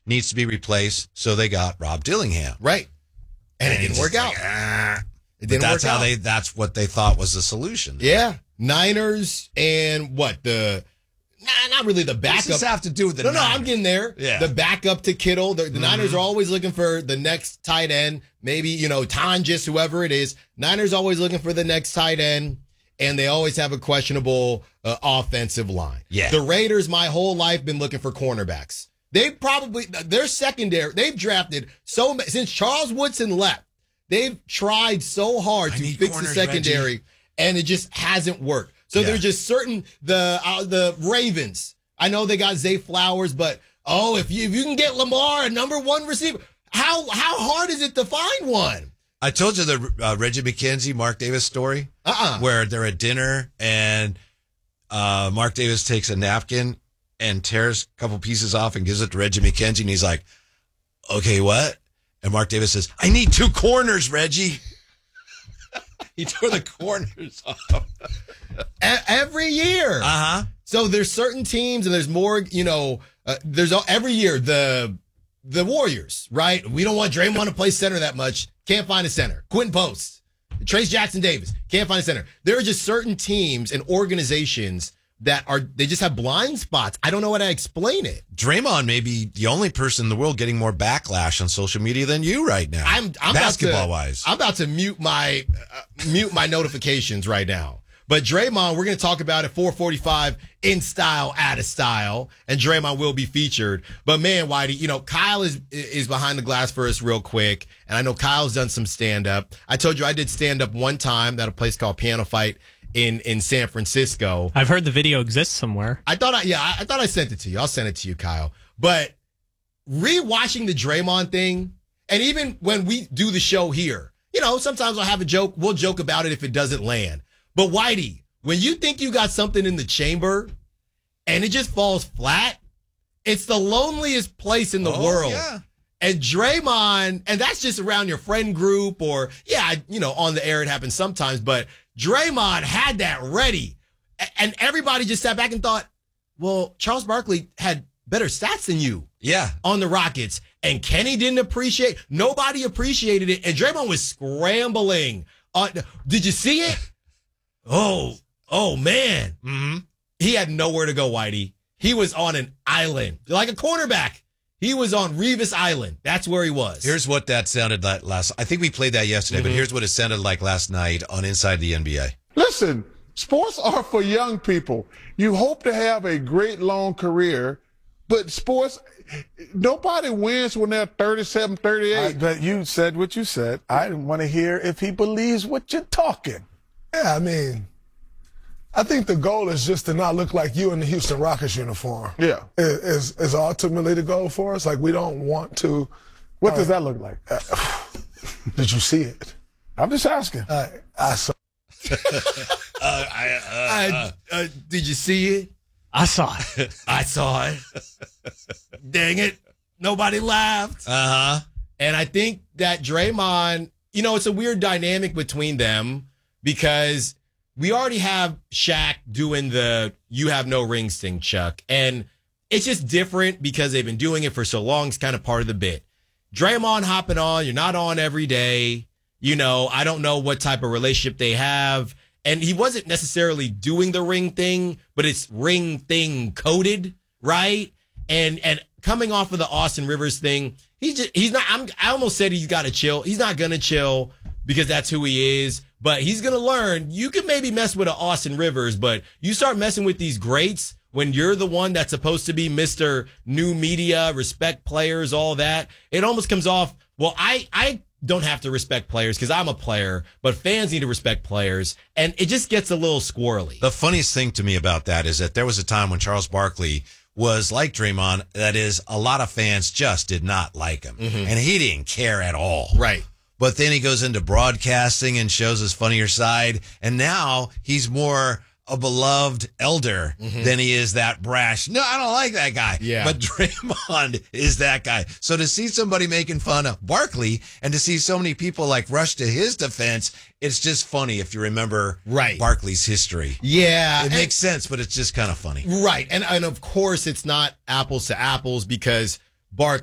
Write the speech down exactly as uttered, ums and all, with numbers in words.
needs to be replaced, so they got Rob Dillingham. Right. And, And it didn't work out. like, ah. It But didn't that's work how out. they. That's what they thought was the solution. Yeah. Niners and what? The nah, not really the What does backup. this have to do with the no, no, Niners? I'm getting there. Yeah. The backup to Kittle. The, the Mm-hmm. Niners are always looking for the next tight end. Maybe, you know, Tonjes, whoever it is. Niners always looking for the next tight end, and they always have a questionable uh, offensive line. Yeah. The Raiders, my whole life, been looking for cornerbacks. They probably, their secondary, they've drafted so many, since Charles Woodson left, they've tried so hard I to need fix the corners, secondary, Reggie. and it just hasn't worked. So Yeah. there's just certain, the uh, the Ravens, I know they got Zay Flowers, but oh, if you if you can get Lamar a number one receiver, how how hard is it to find one? I told you the uh, Reggie McKenzie, Mark Davis story, Uh-uh. where they're at dinner and uh, Mark Davis takes a napkin and tears a couple pieces off and gives it to Reggie McKenzie, and he's like, "Okay, what?" And Mark Davis says, "I need two corners, Reggie." He tore the corners off. E- every year. Uh huh. So there's certain teams, and there's more. You know, uh, there's all, every year the the Warriors, right? We don't want Draymond to play center that much. Can't find a center. Quentin Post, Trace Jackson Davis, can't find a center. There are just certain teams and organizations that are they just have blind spots. I don't know how to explain it. Draymond may be the only person in the world getting more backlash on social media than you right now. I'm, I'm basketball about to, wise. I'm about to mute my uh, mute my notifications right now. But Draymond, we're going to talk about it four forty-five in style, out of style, and Draymond will be featured. But man, Whitey, you know, Kyle is is behind the glass for us real quick, and I know Kyle's done some stand up. I told you I did stand up one time at a place called Piano Fight in in San Francisco. I've heard the video exists somewhere. I thought I yeah, I, I thought I sent it to you. I'll send it to you, Kyle. But rewatching the Draymond thing, and even when we do the show here, you know, sometimes I'll have a joke. We'll joke about it if it doesn't land. But Whitey, when you think you got something in the chamber and it just falls flat, it's the loneliest place in the Oh, world. yeah. And Draymond, and that's just around your friend group or, yeah, you know, on the air it happens sometimes, but Draymond had that ready. A- And everybody just sat back and thought, well, Charles Barkley had better stats than you Yeah. on the Rockets. And Kenny didn't appreciate, nobody appreciated it. And Draymond was scrambling. On, did you see it? Oh, oh man. Mm-hmm. He had nowhere to go, Whitey. He was on an island, like a cornerback. He was on Revis Island. That's where he was. Here's what that sounded like last. I think we played that yesterday, Mm-hmm. but here's what it sounded like last night on Inside the N B A. Listen, sports are for young people. You hope to have a great long career, but sports, nobody wins when they're thirty-seven, I, thirty-eight. but you said what you said. I want to hear if he believes what you're talking. Yeah, I mean, I think the goal is just to not look like you in the Houston Rockets uniform. Yeah. Is, is, is ultimately the goal for us. Like, we don't want to. What uh, does that look like? Did you see it? I'm just asking. Uh, I saw. Uh, I, uh, I, uh, did you see it? I saw it. I saw it. Dang it. Nobody laughed. uh huh. And I think that Draymond, you know, it's a weird dynamic between them because we already have Shaq doing the you have no rings thing, Chuck. And it's just different because they've been doing it for so long. It's kind of part of the bit. Draymond hopping on, you're not on every day. You know, I don't know what type of relationship they have. And he wasn't necessarily doing the ring thing, but it's ring thing coded, right? And and coming off of the Austin Rivers thing, he's just, he's not, I'm, I almost said he's got to chill. He's not going to chill because that's who he is, but he's going to learn. You can maybe mess with an Austin Rivers, but you start messing with these greats when you're the one that's supposed to be Mister New Media, respect players, all that. It almost comes off, well, I, I don't have to respect players because I'm a player, but fans need to respect players. And it just gets a little squirrely. The funniest thing to me about that is that there was a time when Charles Barkley was like Draymond. That is, a lot of fans just did not like him, Mm-hmm. and he didn't care at all. Right. But then he goes into broadcasting and shows his funnier side, and now he's more a beloved elder Mm-hmm. than he is that brash. No, I don't like that guy. Yeah. But Draymond is that guy. So to see somebody making fun of Barkley and to see so many people like rush to his defense, it's just funny if you remember Right. Barkley's history. Yeah. It and- makes sense, but it's just kind of funny. Right. And, and of course, it's not apples to apples because Barkley